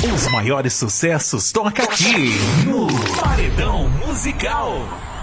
Os maiores sucessos toca aqui no Paredão Musical.